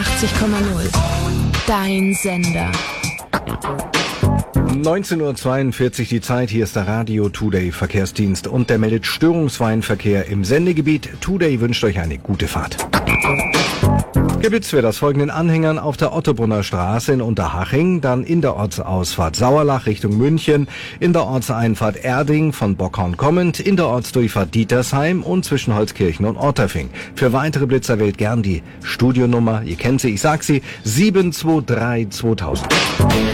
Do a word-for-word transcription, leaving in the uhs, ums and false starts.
einundachtzig Komma null. Dein Sender. neunzehn Uhr zweiundvierzig die Zeit, hier ist der Radio Today Verkehrsdienst und der meldet störungsfreien Verkehr im Sendegebiet. Today wünscht euch eine gute Fahrt. Geblitzt wird aus folgenden Anhängern auf der Ottobrunner Straße in Unterhaching, dann in der Ortsausfahrt Sauerlach Richtung München, in der Ortseinfahrt Erding von Bockhorn kommend, in der Ortsdurchfahrt Dietersheim und zwischen Holzkirchen und Otterfing. Für weitere Blitzer wählt gern die Studionummer, ihr kennt sie, ich sag sie, sieben zwei drei zweitausend.